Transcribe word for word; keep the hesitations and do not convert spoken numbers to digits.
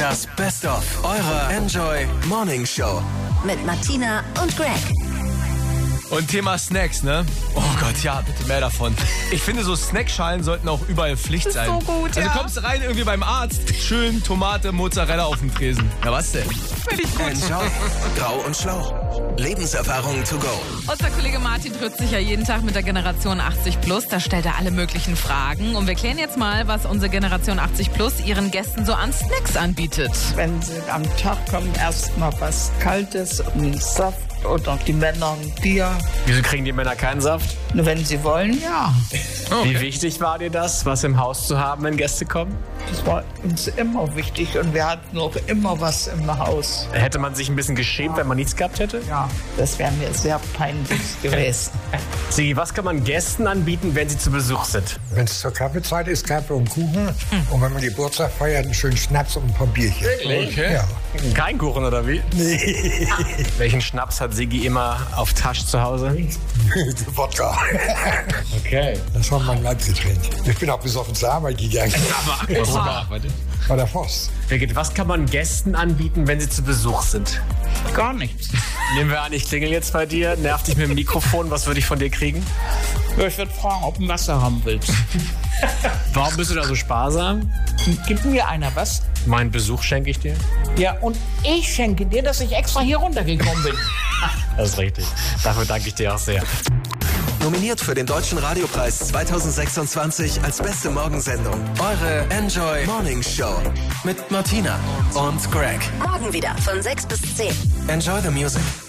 Das Best-of eurer Enjoy Morning Show. Mit Martina und Greg. Und Thema Snacks, ne? Oh Gott, ja, bitte mehr davon. Ich finde, so Snackschalen sollten auch überall Pflicht sein. So gut, also ja. du kommst rein irgendwie beim Arzt, schön Tomate, Mozzarella auf dem Tresen. Ja, was denn? Finde ich gut. Enjoy Grau und Schlau. Lebenserfahrung to go. Unser Kollege Martin trifft sich ja jeden Tag mit der Generation achtzig plus. Da stellt er alle möglichen Fragen. Und wir klären jetzt mal, was unsere Generation achtzig plus ihren Gästen so an Snacks anbietet. Wenn sie am Tag kommen, erstmal was Kaltes, einen Saft oder die Männer ein Bier. Wieso kriegen die Männer keinen Saft? Nur wenn sie wollen, ja. Okay. Wie wichtig war dir das, was im Haus zu haben, wenn Gäste kommen? Das war uns immer wichtig und wir hatten auch immer was im Haus. Hätte man sich ein bisschen geschämt, wenn man nichts gehabt hätte? Ja, das wäre mir sehr peinlich gewesen. Sigi, was kann man Gästen anbieten, wenn sie zu Besuch sind? Wenn es zur Kaffeezeit ist, Kaffee und Kuchen. Und wenn man Geburtstag feiert, einen schönen Schnaps und ein paar Bierchen. Okay. Ja. Kein Kuchen oder wie? Nee. Welchen Schnaps hat Sigi immer auf Tasche zu Hause? Wodka. Okay. Das war mein Leibgetränk. Ich bin auch besoffen zur Arbeit gegangen. Was gearbeitet? Bei der Post. Birgit, was kann man Gästen anbieten, wenn sie zu Besuch sind? Gar nichts. Nehmen wir an, ich klingel jetzt bei dir, nerv dich mit dem Mikrofon, was würde ich von dir kriegen? Ich würde fragen, ob du ein Wasser haben willst. Warum bist du da so sparsam? Gib mir einer was. Meinen Besuch schenke ich dir. Ja, und ich schenke dir, dass ich extra hier runtergekommen bin. Das ist richtig. Dafür danke ich dir auch sehr. Nominiert für den Deutschen Radiopreis zwanzig sechsundzwanzig als beste Morgensendung. Eure Enjoy Morning Show. Mit Martina und Greg. Morgen wieder von sechs bis zehn. Enjoy the music.